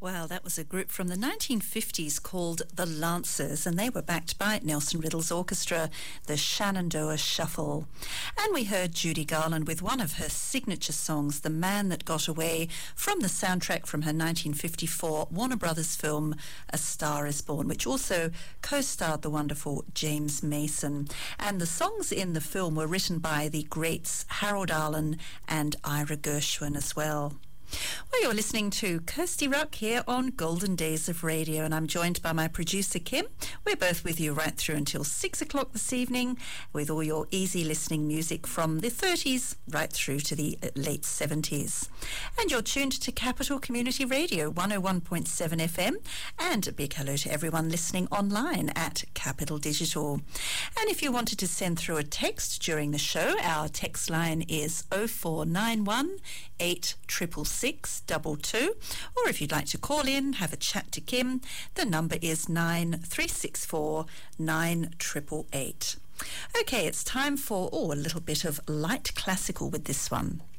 Well, that was a group from the 1950s called the Lancers, and they were backed by Nelson Riddle's orchestra, the Shenandoah Shuffle. And we heard Judy Garland with one of her signature songs, The Man That Got Away, from the soundtrack from her 1954 Warner Brothers film, A Star Is Born, which also co-starred the wonderful James Mason. And the songs in the film were written by the greats Harold Arlen and Ira Gershwin as well. Well, you're listening to Kirsty Ruck here on Golden Days of Radio, and I'm joined by my producer, Kim. We're both with you right through until 6 o'clock this evening with all your easy listening music from the 30s right through to the late 70s. And you're tuned to Capital Community Radio, 101.7 FM, and a big hello to everyone listening online at Capital Digital. And if you wanted to send through a text during the show, our text line is 0491 866 or if you'd like to call in, have a chat to Kim, the number is 9364 9888. Okay, it's time for a little bit of light classical with this one.